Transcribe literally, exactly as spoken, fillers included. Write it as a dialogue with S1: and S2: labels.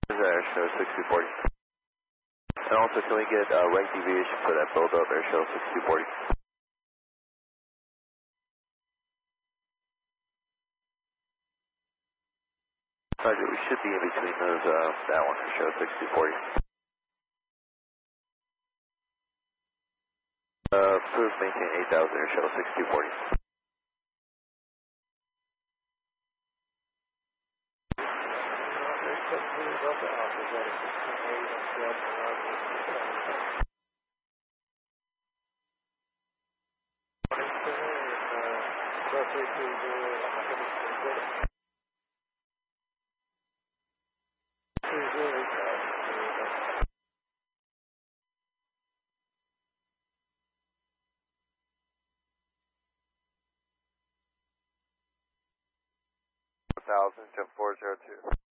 S1: Airshow sixty forty. And also, can we get uh, rank deviation for that build up Airshow sixty forty? Roger, we should be in between those, uh, that one Airshow sixty forty. Uh, please maintain eight thousand Airshow sixty forty. one thousand, jump four zero two.